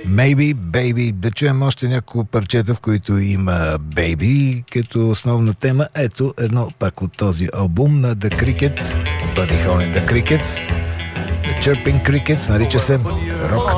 Maybe, Baby. Да чуем още няколко парчета, в които има Baby като основна тема. Ето едно пак от този албум на The Crickets, Buddy Holly and The Crickets, The Chirping Crickets, нарича се Rock